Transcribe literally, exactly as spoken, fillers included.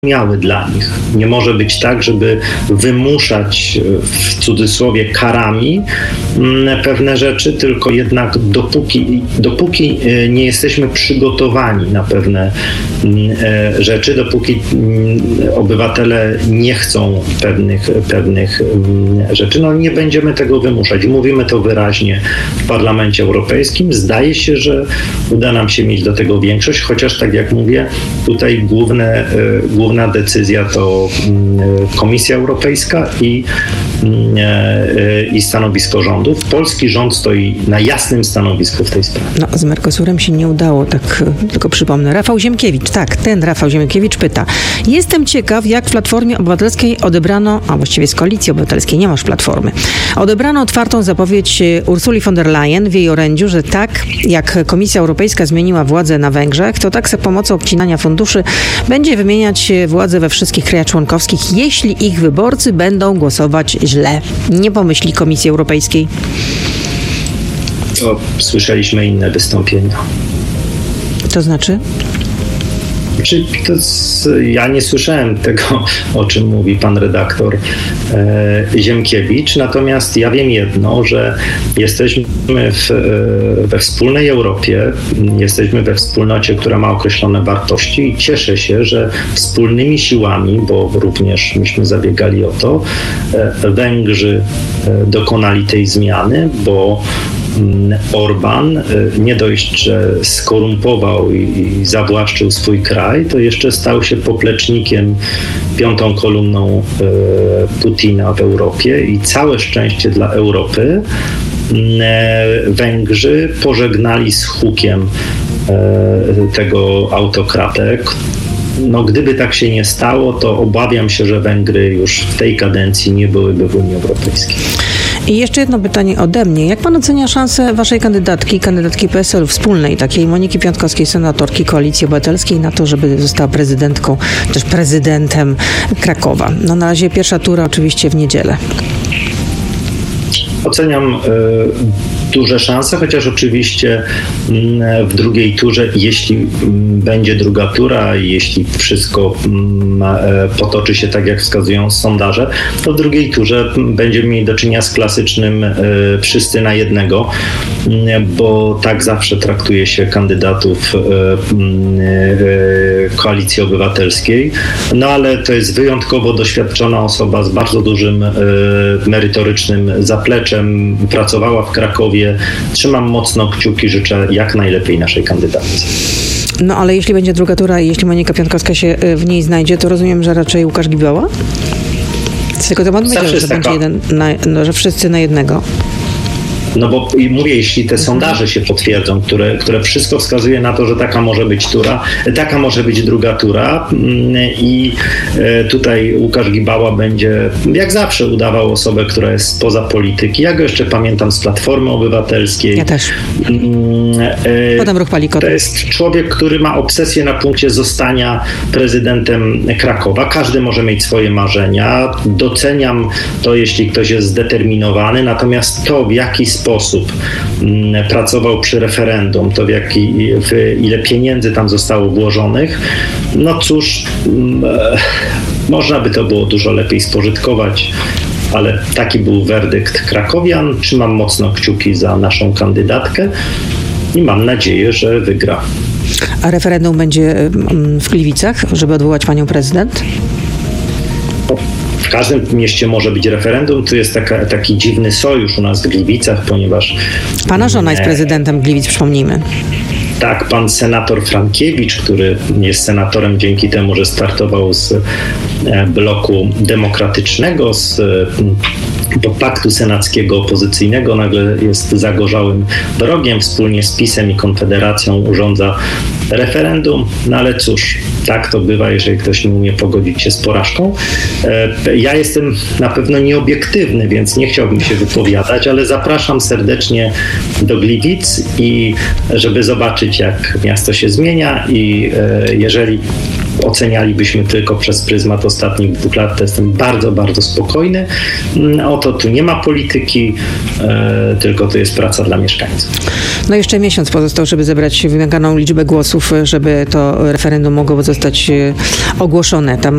zrozumiały dla nich. Nie może być tak, żeby wymuszać w cudzysłowie karami pewne rzeczy, tylko jednak dopóki, dopóki nie jesteśmy przygotowani na pewne rzeczy, dopóki obywatele nie chcą pewnych, pewnych rzeczy, no nie będziemy tego wymuszać. Mówimy to wyraźnie w Parlamencie Europejskim. Zdaje się, że uda nam się mieć do tego większość, chociaż tak jak mówię, tutaj główne, główna decyzja to Komisja Europejska i, i stanowisko rządów. Polski rząd stoi na jasnym stanowisku w tej sprawie. No, z Mercosurem się nie udało, tak tylko przypomnę. Rafał Ziemkiewicz, tak, ten Rafał Ziemkiewicz pyta. Jestem ciekaw, jak w Platformie Obywatelskiej odebrano, a właściwie z Koalicji Obywatelskiej, nie masz Platformy, odebrano otwartą zapowiedź Ursuli von der Leyen w jej orędziu, że tak jak Komisja Europejska zmieniła władzę na Węgrzech, to tak za pomocą obcinania funduszy będzie wymieniać władzę we wszystkich krajach członkowskich, jeśli ich wyborcy będą głosować źle. Nie pomyśli Komisji Europejskiej. To słyszeliśmy inne wystąpienia. To znaczy? Czy to z, ja nie słyszałem tego, o czym mówi pan redaktor e, Ziemkiewicz, natomiast ja wiem jedno, że jesteśmy w, e, we wspólnej Europie, jesteśmy we wspólnocie, która ma określone wartości i cieszę się, że wspólnymi siłami, bo również myśmy zabiegali o to, e, Węgrzy e, dokonali tej zmiany, bo Orban nie dość, że skorumpował i, i zawłaszczył swój kraj, to jeszcze stał się poplecznikiem, piątą kolumną e, Putina w Europie i całe szczęście dla Europy e, Węgrzy pożegnali z hukiem e, tego autokratę. No, gdyby tak się nie stało, to obawiam się, że Węgry już w tej kadencji nie byłyby w Unii Europejskiej. I jeszcze jedno pytanie ode mnie. Jak pan ocenia szansę waszej kandydatki, kandydatki P S L-u wspólnej, takiej Moniki Piątkowskiej, senatorki Koalicji Obywatelskiej, na to, żeby została prezydentką, też prezydentem Krakowa? No na razie pierwsza tura oczywiście w niedzielę. Oceniam y, duże szanse, chociaż oczywiście y, w drugiej turze, jeśli y, będzie druga tura i jeśli wszystko y, potoczy się tak, jak wskazują sondaże, to w drugiej turze będziemy mieli do czynienia z klasycznym y, wszyscy na jednego, y, bo tak zawsze traktuje się kandydatów y, y, Koalicji Obywatelskiej. No ale to jest wyjątkowo doświadczona osoba z bardzo dużym y, merytorycznym zapleczem, pracowała w Krakowie. Trzymam mocno kciuki, życzę jak najlepiej naszej kandydatce. No ale jeśli będzie druga tura i jeśli Monika Piątkowska się w niej znajdzie, to rozumiem, że raczej Łukasz Gibała? Tylko to pan powiedział, że taka... będzie jeden, na, no, że wszyscy na jednego. No bo mówię, jeśli te sondaże się potwierdzą, które, które wszystko wskazuje na to, że taka może być tura, taka może być druga tura i tutaj Łukasz Gibała będzie jak zawsze udawał osobę, która jest spoza polityki. Ja go jeszcze pamiętam z Platformy Obywatelskiej. Ja też. Potem ruch Palikota. To jest człowiek, który ma obsesję na punkcie zostania prezydentem Krakowa. Każdy może mieć swoje marzenia. Doceniam to, jeśli ktoś jest zdeterminowany, natomiast to, w jaki sposób sposób m, pracował przy referendum, to w jaki, w ile pieniędzy tam zostało włożonych, no cóż, m, e, można by to było dużo lepiej spożytkować, ale taki był werdykt krakowian. Trzymam mocno kciuki za naszą kandydatkę i mam nadzieję, że wygra. A referendum będzie w Gliwicach, żeby odwołać panią prezydent? W każdym mieście może być referendum. Tu jest taka, taki dziwny sojusz u nas w Gliwicach, ponieważ... Pana żona jest prezydentem Gliwic, przypomnijmy. Tak, pan senator Frankiewicz, który jest senatorem dzięki temu, że startował z bloku demokratycznego, z paktu senackiego opozycyjnego, nagle jest zagorzałym wrogiem, wspólnie z PiS-em i Konfederacją urządza referendum, no ale cóż, tak to bywa, jeżeli ktoś nie umie pogodzić się z porażką. Ja jestem na pewno nieobiektywny, więc nie chciałbym się wypowiadać, ale zapraszam serdecznie do Gliwic i żeby zobaczyć, jak miasto się zmienia i jeżeli ocenialibyśmy tylko przez pryzmat ostatnich dwóch lat, to jestem bardzo, bardzo spokojny. Oto tu nie ma polityki, e, tylko to jest praca dla mieszkańców. No jeszcze miesiąc pozostał, żeby zebrać wymaganą liczbę głosów, żeby to referendum mogło zostać ogłoszone. Tam